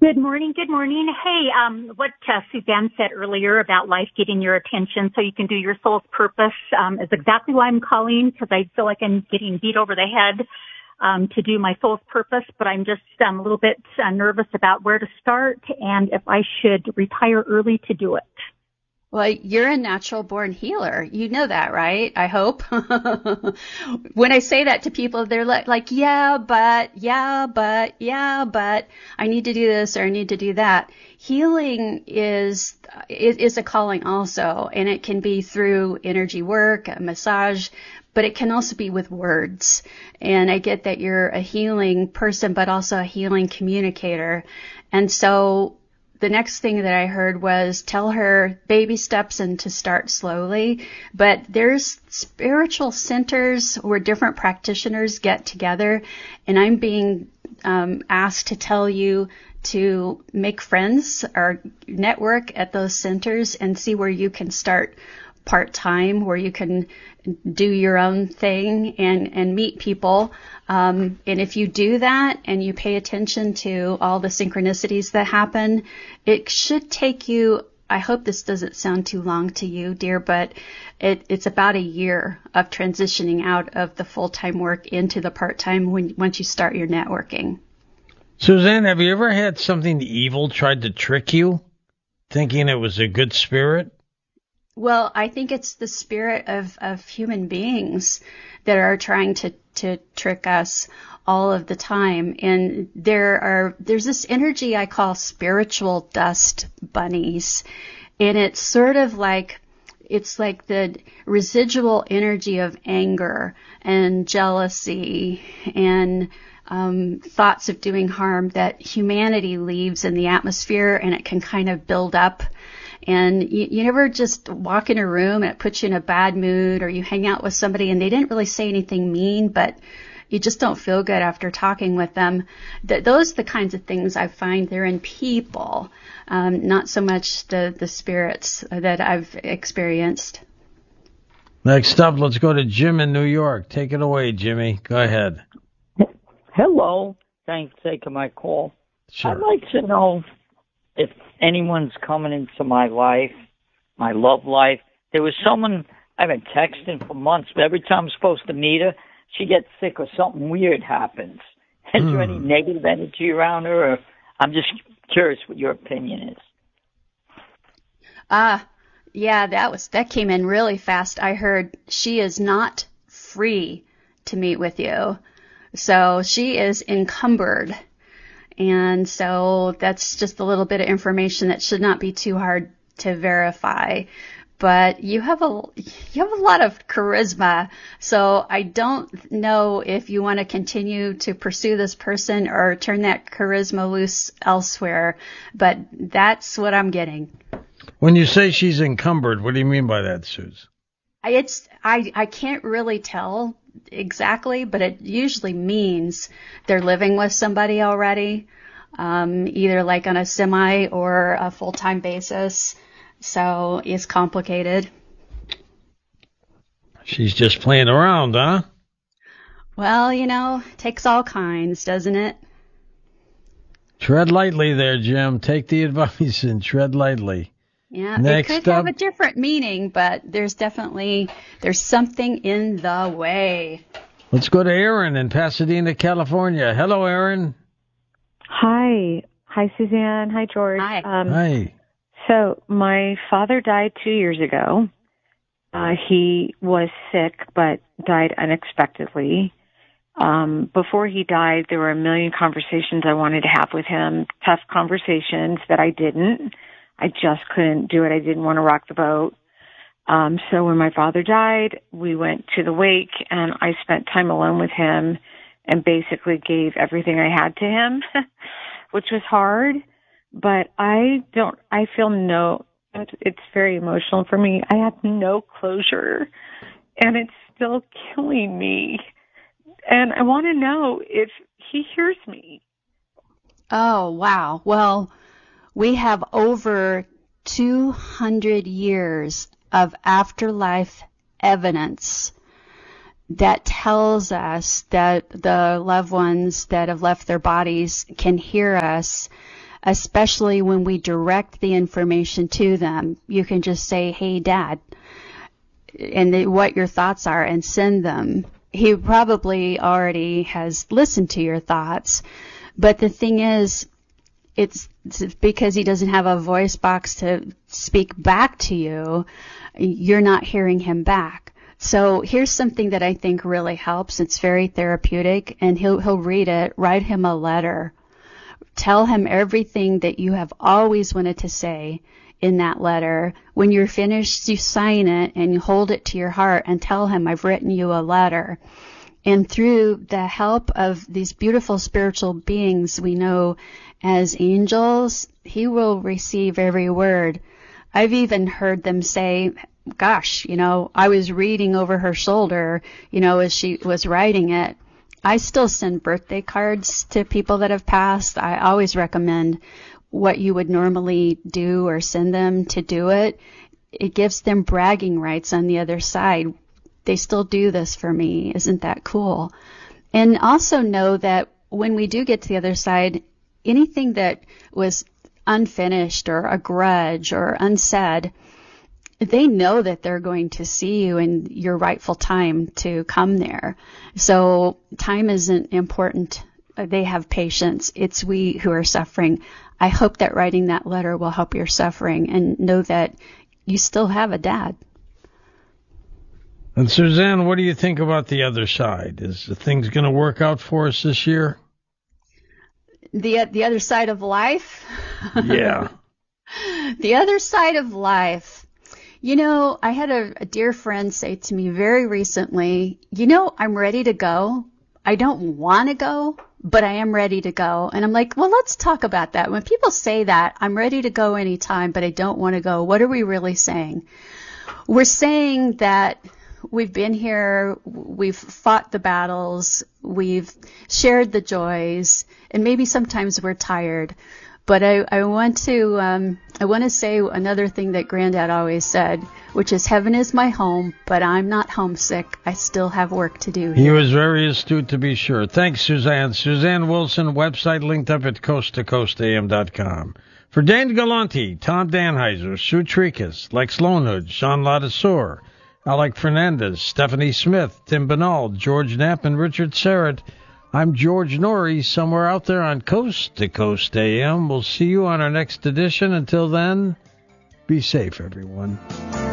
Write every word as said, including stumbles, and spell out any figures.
Good morning. Good morning. Hey, um, what uh, Suzanne said earlier about life getting your attention so you can do your soul's purpose um, is exactly why I'm calling, because I feel like I'm getting beat over the head um, to do my soul's purpose, but I'm just um, a little bit uh, nervous about where to start and if I should retire early to do it. Well, you're a natural born healer. You know that, right? I hope. When I say that to people, they're like, like, yeah, but, yeah, but, yeah, but I need to do this or I need to do that. Healing is, is a calling also, and it can be through energy work, a massage, but it can also be with words. And I get that you're a healing person, but also a healing communicator. And so the next thing that I heard was tell her baby steps and to start slowly. But there's spiritual centers where different practitioners get together, and I'm being um, asked to tell you to make friends or network at those centers and see where you can start part-time, where you can do your own thing and, and meet people. Um, and if you do that and you pay attention to all the synchronicities that happen, it should take you, I hope this doesn't sound too long to you, dear, but it, it's about a year of transitioning out of the full-time work into the part-time when once you start your networking. Suzanne, have you ever had something evil tried to trick you, thinking it was a good spirit? Well, I think it's the spirit of, of human beings that are trying to, to trick us all of the time. And there are, there's this energy I call spiritual dust bunnies. And it's sort of like, it's like the residual energy of anger and jealousy and um, thoughts of doing harm that humanity leaves in the atmosphere, and it can kind of build up. And you, you never just walk in a room and it puts you in a bad mood, or you hang out with somebody and they didn't really say anything mean, but you just don't feel good after talking with them. Th- those are the kinds of things I find they're in people, um, not so much the, the spirits that I've experienced. Next up, let's go to Jim in New York. Take it away, Jimmy. Go ahead. Hello. Thanks for taking my call. Sure. I'd like to know if anyone's coming into my life, my love life. There was someone I've been texting for months, but every time I'm supposed to meet her, she gets sick or something weird happens. Is Hmm. there any negative energy around her? Or I'm just curious what your opinion is. Ah, yeah, that was, that came in really fast. I heard she is not free to meet with you. So she is encumbered. And so that's just a little bit of information that should not be too hard to verify. But you have a you have a lot of charisma, so I don't know if you want to continue to pursue this person or turn that charisma loose elsewhere. But that's what I'm getting. When you say she's encumbered, what do you mean by that, Suze? I- It's I I can't really tell exactly, but it usually means they're living with somebody already, um, either like on a semi or a full-time basis. So it's complicated. She's just playing around, huh? Well, you know, takes all kinds, doesn't it? Tread lightly there, Jim. Take the advice and tread lightly. Yeah, Next it could up, have a different meaning, but there's definitely, there's something in the way. let's go to Aaron in Pasadena, California. Hello, Aaron. Hi. Hi, Suzanne. Hi, George. Hi. Um, Hi. So my father died two years ago. Uh, he was sick, but died unexpectedly. Um, before he died, there were a million conversations I wanted to have with him, tough conversations that I didn't. I just couldn't do it. I didn't want to rock the boat. Um, so when my father died, we went to the wake, and I spent time alone with him and basically gave everything I had to him, which was hard. But I don't, I feel no, it's very emotional for me. I have no closure, and it's still killing me. And I want to know if he hears me. Oh, wow. Well, we have over two hundred years of afterlife evidence that tells us that the loved ones that have left their bodies can hear us. especially when we direct the information to them. You can just say, hey, Dad, and the, what your thoughts are, and send them. He probably already has listened to your thoughts, but the thing is, it's, it's because he doesn't have a voice box to speak back to you, you're not hearing him back. So here's something that I think really helps. It's very therapeutic, and he'll he'll read it. Write him a letter. Tell him everything that you have always wanted to say in that letter. When you're finished, you sign it and you hold it to your heart and tell him, I've written you a letter. And through the help of these beautiful spiritual beings we know as angels, he will receive every word. I've even heard them say, gosh, you know, I was reading over her shoulder, you know, as she was writing it. I still send birthday cards to people that have passed. I always recommend what you would normally do or send them to do it. It gives them bragging rights on the other side. They still do this for me. Isn't that cool? And also know that when we do get to the other side, anything that was unfinished or a grudge or unsaid, they know that they're going to see you in your rightful time to come there. So time isn't important. They have patience. It's we who are suffering. I hope that writing that letter will help your suffering, and know that you still have a dad. And Suzanne, what do you think about the other side? Is the things going to work out for us this year? The the other side of life? Yeah. The other side of life. You know, I had a, a dear friend say to me very recently, you know, I'm ready to go. I don't want to go, but I am ready to go. And I'm like, well, let's talk about that. When people say that, I'm ready to go anytime, but I don't want to go, what are we really saying? We're saying that we've been here, we've fought the battles, we've shared the joys, and maybe sometimes we're tired. But I, I want to um, I want to say another thing that Granddad always said, which is, heaven is my home, but I'm not homesick. I still have work to do here. He was very astute, to be sure. Thanks, Suzanne. Suzanne Wilson, website linked up at coast to coast a m dot com. For Dan Galanti, Tom Danheiser, Sue Tricas, Lex Lonehood, Sean Ladesseur, Alec Fernandez, Stephanie Smith, Tim Banal, George Knapp, and Richard Serrett, I'm George Norrie, somewhere out there on Coast to Coast A M. We'll see you on our next edition. Until then, be safe, everyone.